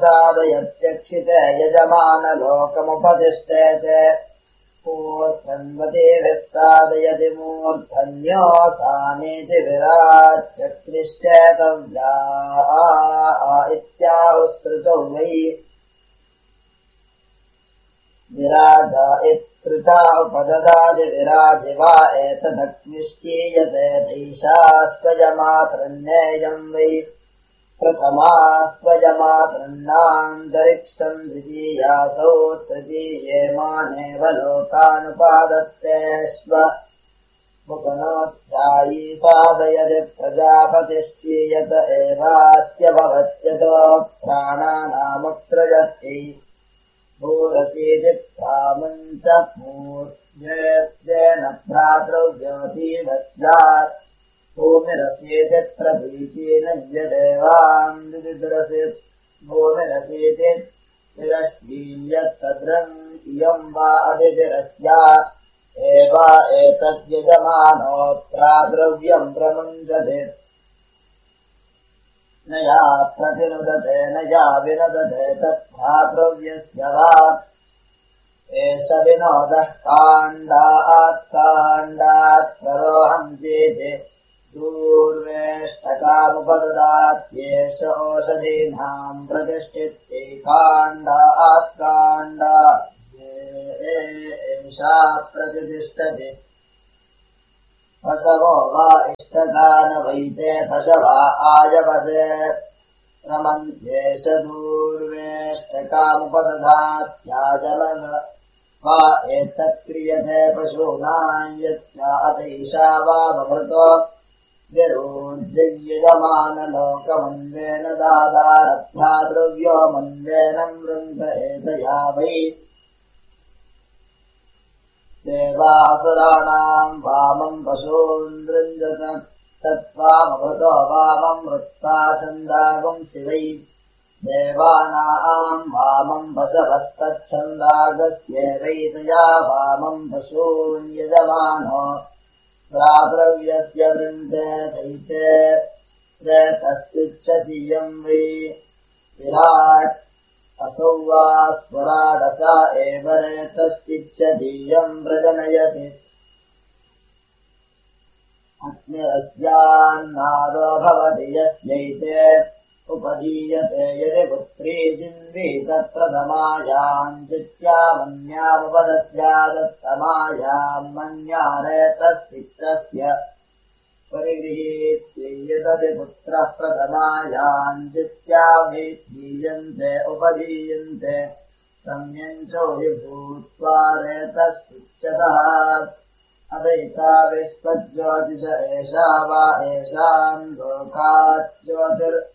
प्रसादयत्यक्षिते यजमानलोकमुपतिष्ठेते पूर्वन्वतीभिस्तादयति मूर्धन्योऽसानीति विराच्चक्रिश्चेतव्या इत्याहुस्तृतौ वै विराजा इत्तृचा उपददाति विराजिवा एतदग्निश्चीयते दैशास्त्वजमातृन्नेयम् वै प्रथमा स्वजमातृन्नान्तरिक्षम् द्वितीयासौ तृतीये मानेव लोकानुपादत्ते स्व मुखनोच्चायी साधयति प्रजापतिश्चीयत एवास्य भवत्यतो प्राणानामुत्सृजति भूरतीति प्रामुञ्च मूर्ध्येन भ्रातृव्योतीवस्यात् भूमिरसीति प्रतीचीन यदेवाम् विदिदुरसीत् भूमिरसीति तिरश्चीयत्सद्रम् इयम् वा अदितिरस्या एवा एतद्यजमानोऽत्राद्रव्यम् प्रमुञ्चते न या प्रतिनुदते न या विनुदते तद्भ्रातृव्यस्य वा एष विनोदः काण्डात् परोऽहम् चेति दूर्वेष्टकामुपददात्येष ओषधीनाम् प्रतिष्ठिते काण्डात् एषा प्रतिष्ठते पशवो वा इष्टकानवैते पशवा आजवसे रमन्त्येष दूर्वेष्टकामुपददात्याजलन वा एतत्क्रियते पशूनाम् यस्यादैषा वा बभृतो विरोध्ययमानलोकमन्वेन दादारभ्याद्रव्यो मन्वेन वृन्द एतया वै देवासुराणाम् वामम् पशून् वृञ्जत तत्त्वामभृतो वामम् वृत्ता छन्दागम् शिवै देवानाम् वामम् पशवस्तच्छन्दागस्येवैतया वामम् पशून् यजमानो भ्रातृव्यस्य वृन्दे दैते तस्तिच्छतीयम् वै विराट् असौ वा स्वराडसा एव रेतस्तिच्छतीयम् प्रजनयति अग्निरस्यान्नादो भवति यस्यैते उपदीयते यदि पुत्री जिन्वी तत्प्रथमायाम् चित्यामन्यामुपदस्यादत्तमायाम् मन्या रेतस्तिच्छस्य परिगृहीत्येतदि पुत्रः प्रथमायाम् चित्याभिधीयन्ते उपधीयन्ते सम्यञ्चो विभूत्वा रेतस्तिच्छतः अदैता विश्वज्योतिष एषा वा एषाम् लोकात् ज्योतिर्